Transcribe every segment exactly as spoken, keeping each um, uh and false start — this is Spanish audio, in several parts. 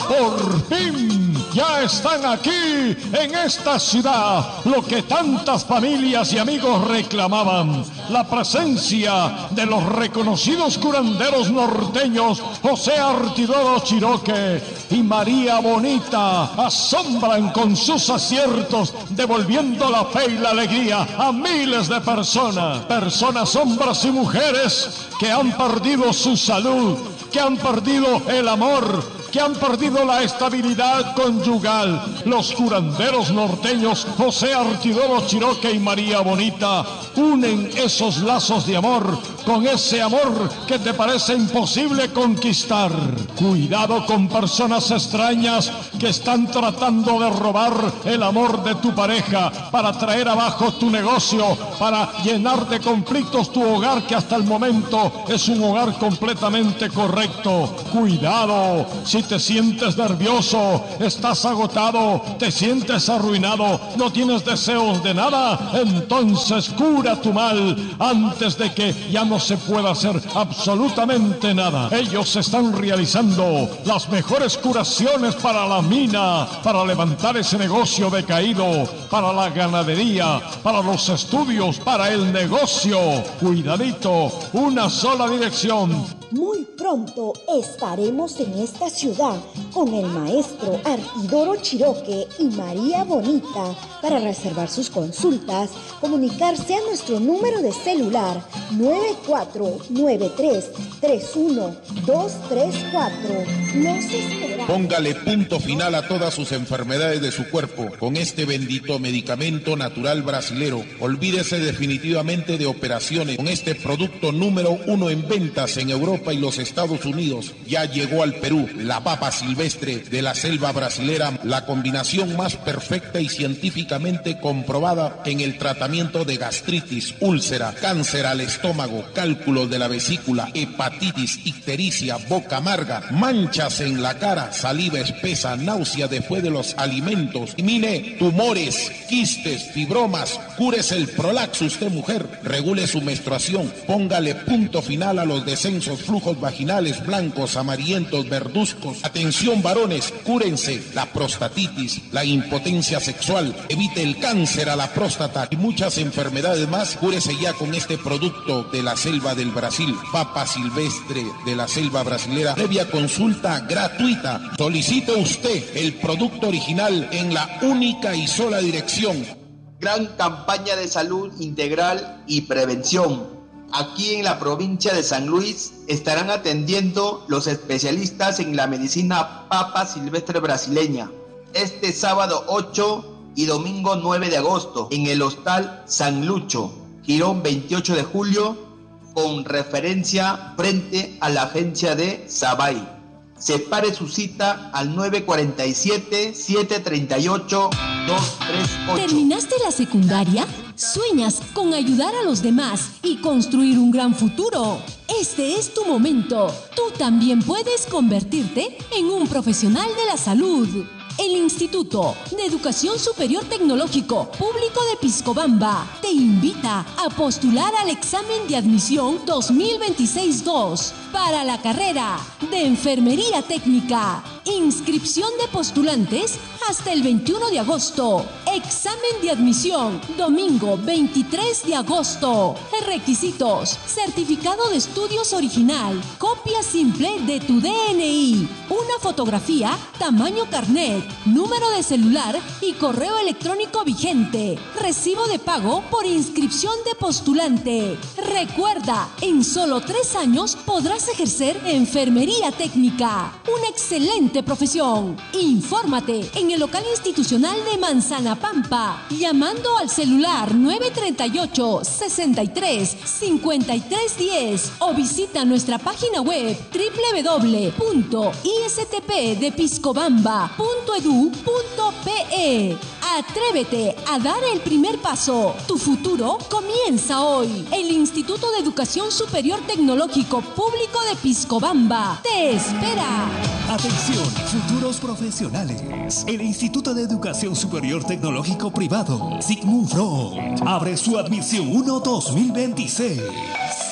por fin, ya están aquí en esta ciudad lo que tantas familias y amigos reclamaban: la presencia de los reconocidos curanderos norteños José Artidoro Chiroque y María Bonita. Asombran con sus aciertos, devolviendo la fe y la alegría a miles de personas, personas, hombres y mujeres que han perdido su salud, que han perdido el amor, que han perdido la estabilidad conyugal. Los curanderos norteños José Artidoro Chiroque y María Bonita unen esos lazos de amor con ese amor que te parece imposible conquistar. Cuidado con personas extrañas que están tratando de robar el amor de tu pareja para traer abajo tu negocio, para llenar de conflictos tu hogar, que hasta el momento es un hogar completamente correcto. Cuidado, si te sientes nervioso, estás agotado, te sientes arruinado, no tienes deseos de nada, entonces cura tu mal antes de que ya no se pueda hacer absolutamente nada. Ellos están realizando las mejores curaciones para la mina, para levantar ese negocio decaído, para la ganadería, para los estudios, para el negocio. Cuidadito, una sola dirección. Muy pronto estaremos en esta ciudad con el maestro Artidoro Chiroque y María Bonita. Para reservar sus consultas, comunicarse a nuestro número de celular nueve cuatro nueve tres, tres uno dos tres cuatro. Los esperamos. Póngale punto final a todas sus enfermedades de su cuerpo con este bendito medicamento natural brasilero. Olvídese definitivamente de operaciones con este producto número uno en ventas en Europa y los Estados Unidos. Ya llegó al Perú la papa silvestre de la selva brasilera, la combinación más perfecta y científicamente comprobada en el tratamiento de gastritis, úlcera, cáncer al estómago, cálculos de la vesícula, hepatitis, ictericia, boca amarga, manchas en la cara, saliva espesa, náusea después de los alimentos, elimine tumores, quistes, fibromas, cúrese el prolaxus de mujer, regule su menstruación, póngale punto final a los descensos, flujos vaginales blancos, amarillentos, verduzcos. Atención varones, cúrense la prostatitis, la impotencia sexual, evite el cáncer a la próstata y muchas enfermedades más. Cúrese ya con este producto de la selva del Brasil, papa silvestre de la selva brasilera, previa consulta gratuita. Solicite usted el producto original en la única y sola dirección. Gran campaña de salud integral y prevención. Aquí en la provincia de San Luis estarán atendiendo los especialistas en la medicina papa silvestre brasileña este sábado ocho y domingo nueve de agosto en el Hostal San Lucho, Girón veintiocho de julio, con referencia frente a la agencia de Sabay. Separe su cita al nueve cuatro siete, siete tres ocho, dos tres ocho. ¿Terminaste la secundaria? ¿Sueñas con ayudar a los demás y construir un gran futuro? Este es tu momento. Tú también puedes convertirte en un profesional de la salud. El Instituto de Educación Superior Tecnológico Público de Piscobamba te invita a postular al examen de admisión dos mil veintiséis dos para la carrera de Enfermería Técnica. Inscripción de postulantes hasta el veintiuno de agosto. Examen de admisión domingo veintitrés de agosto. Requisitos: certificado de estudios original, copia simple de tu D N I, una fotografía tamaño carnet, número de celular y correo electrónico vigente. Recibo de pago por inscripción de postulante. Recuerda, en solo tres años podrás ejercer enfermería técnica, una excelente profesión. Infórmate en el local institucional de Manzana Pampa, llamando al celular nueve tres ocho, sesenta y tres, cincuenta y tres diez o visita nuestra página web doble u doble u doble u punto i s t p de piscobamba punto edu punto pe. Atrévete a dar el primer paso. Tu futuro comienza hoy. El Instituto de Educación Superior Tecnológico Público de Piscobamba te espera. Atención, futuros profesionales. El Instituto de Educación Superior Tecnológico Privado, Sigmund Freud, abre su admisión uno dos mil veintiséis.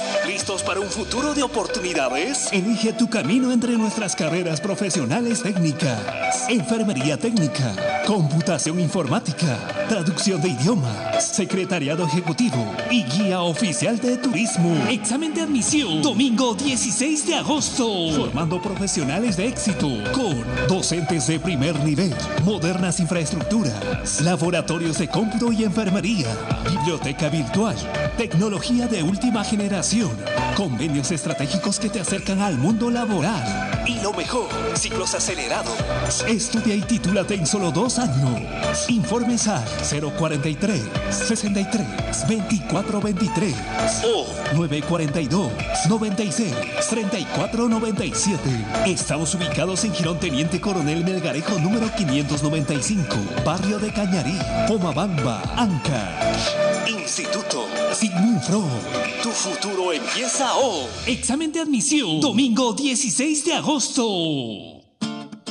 ¿Listos para un futuro de oportunidades? Elige tu camino entre nuestras carreras profesionales técnicas. Enfermería técnica, computación informática, traducción de idiomas, secretariado ejecutivo y guía oficial de turismo. Examen de admisión, domingo dieciséis de agosto. Formando profesionales de éxito con docentes de primer nivel, modernas infraestructuras, laboratorios de cómputo y enfermería, biblioteca virtual, tecnología de última generación, convenios estratégicos que te acercan al mundo laboral. Y lo mejor, ciclos acelerados. Estudia y titúlate en solo dos años. Informes al cero cuarenta y tres, sesenta y tres, veinticuatro veintitrés o nueve cuarenta y dos, noventa y seis, treinta y cuatro noventa y siete. Estamos ubicados en Girón Teniente Coronel Melgarejo número quinientos noventa y cinco, barrio de Cañarí, Pomabamba, Ancash. Instituto Sigmund Freud. Tu futuro empieza hoy. Examen de admisión, domingo dieciséis de agosto.